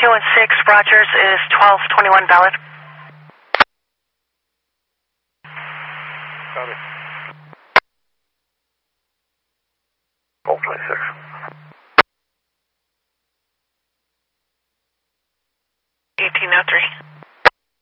216 Rogers is 1221 valid. Copy. 1226. 1803.